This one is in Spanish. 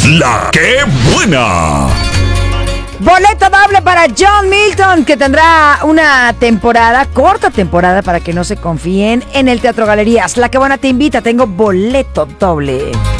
La que buena. Boleto doble para John Milton, que tendrá una temporada, corta temporada, para que no se confíen, en el Teatro Galerías. La que buena te invita, tengo boleto doble.